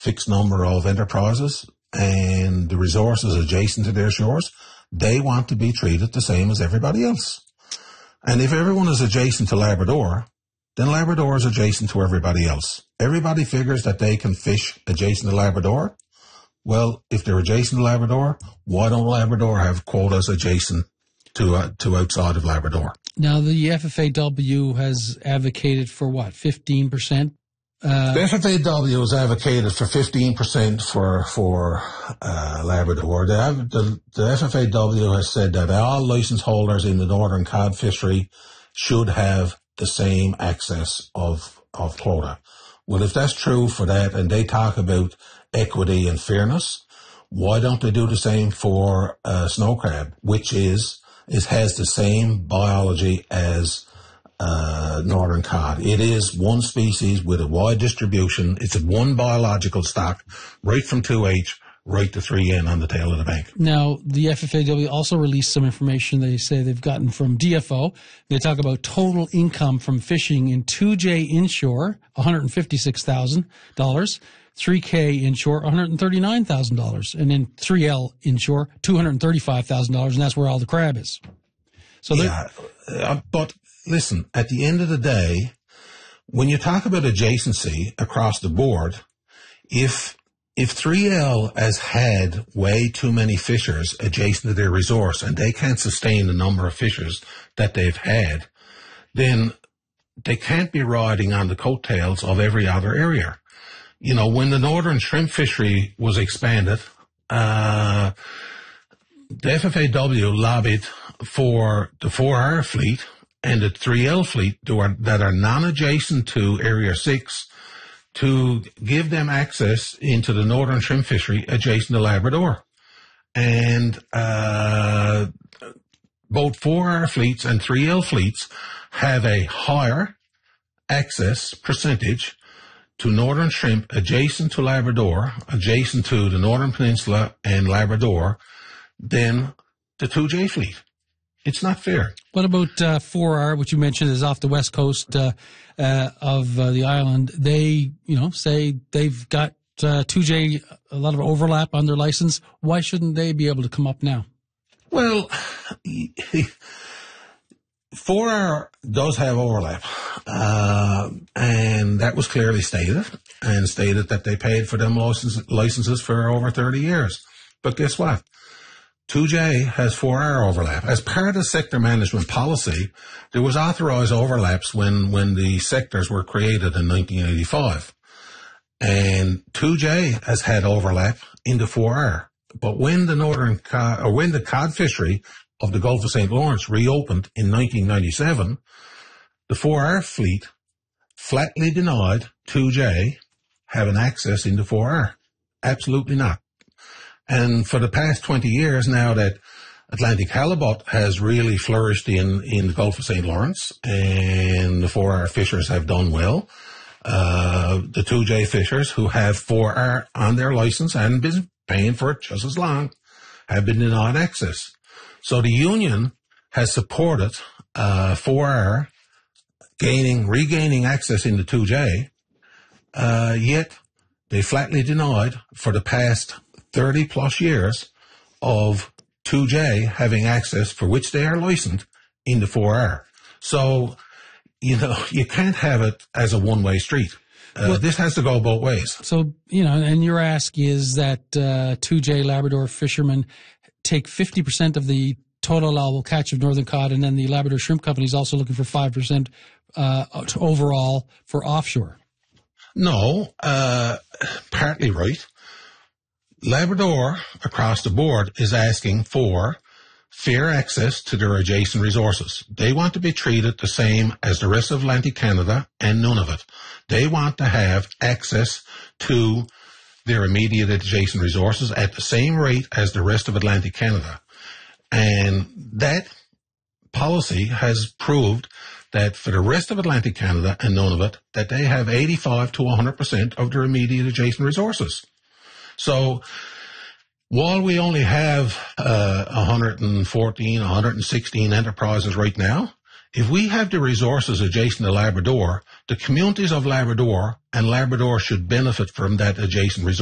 fixed number of enterprises and the resources adjacent to their shores, they want to be treated the same as everybody else. And if everyone is adjacent to Labrador, then Labrador is adjacent to everybody else. Everybody figures that they can fish adjacent to Labrador. Well, if they're adjacent to Labrador, why don't Labrador have quotas adjacent to outside of Labrador? Now, the FFAW has advocated for what, 15%? The FFAW has advocated for 15% for Labrador. The FFAW has said that all license holders in the northern cod fishery should have the same access of quota. Well, if that's true for that, and they talk about equity and fairness, why don't they do the same for snow crab, which has the same biology as northern cod? It is one species with a wide distribution. It's a one biological stock, right from 2H right to 3N on the tail of the bank. Now, the FFAW also released some information they say they've gotten from DFO. They talk about total income from fishing in 2J inshore, $156,000, 3K inshore, $139,000, and in 3L inshore, $235,000, and that's where all the crab is. So but listen, at the end of the day, when you talk about adjacency across the board, if 3L has had way too many fishers adjacent to their resource and they can't sustain the number of fishers that they've had, then they can't be riding on the coattails of every other area. You know, when the northern shrimp fishery was expanded, the FFAW lobbied for the 4R fleet and the 3L fleet that are non-adjacent to Area 6 to give them access into the northern shrimp fishery adjacent to Labrador. And both 4R fleets and 3L fleets have a higher access percentage to northern shrimp adjacent to Labrador, adjacent to the Northern Peninsula and Labrador, than the 2J fleet. It's not fair. What about 4R, which you mentioned is off the west coast of the island? They, say they've got 2J, a lot of overlap on their license. Why shouldn't they be able to come up now? Well, 4R does have overlap, and that was clearly stated that they paid for them licenses for over 30 years. But guess what? 2J has 4R overlap. As part of sector management policy, there was authorized overlaps when the sectors were created in 1985. And 2J has had overlap into 4R. But when the cod fishery of the Gulf of St. Lawrence reopened in 1997, the 4R fleet flatly denied 2J having access into 4R. Absolutely not. And for the past 20 years now that Atlantic halibut has really flourished in the Gulf of St. Lawrence and the 4R fishers have done well, the 2J fishers who have 4R on their license and been paying for it just as long have been denied access. So the union has supported 4R regaining access into 2J, yet they flatly denied for the past 30 plus years of 2J having access for which they are licensed into 4R. So, you can't have it as a one-way street. This has to go both ways. So, and your ask is that 2J Labrador fishermen take 50% of the total allowable catch of northern cod, and then the Labrador Shrimp Company is also looking for 5% overall for offshore. No, partly right. Labrador, across the board, is asking for fair access to their adjacent resources. They want to be treated the same as the rest of Atlantic Canada and Nunavut. They want to have access to their immediate adjacent resources at the same rate as the rest of Atlantic Canada. And that policy has proved that for the rest of Atlantic Canada and Nunavut, that they have 85 to 100% of their immediate adjacent resources. So while we only have 114, 116 enterprises right now, If we have the resources adjacent to Labrador, the communities of Labrador and Labrador should benefit from that adjacent resource.